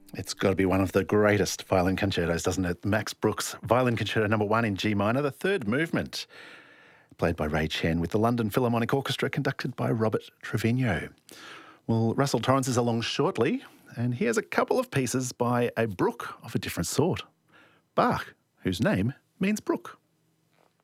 It's got to be one of the greatest violin concertos, doesn't it? Max Bruch's Violin Concerto No. 1 in G minor, the third movement, played by Ray Chen with the London Philharmonic Orchestra, conducted by Robert Trevino. Well, Russell Torrance is along shortly, and here's a couple of pieces by a Bruch of a different sort. Bach, whose name means brook.